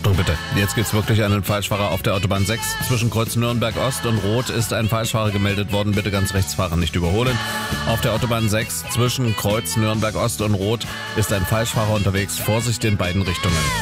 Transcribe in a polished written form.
Achtung bitte, jetzt gibt's wirklich einen Falschfahrer auf der Autobahn 6. Zwischen Kreuz Nürnberg Ost und Rot ist ein Falschfahrer gemeldet worden. Bitte ganz rechts fahren, nicht überholen. Auf der Autobahn 6 zwischen Kreuz Nürnberg Ost und Rot ist ein Falschfahrer unterwegs. Vorsicht in beiden Richtungen.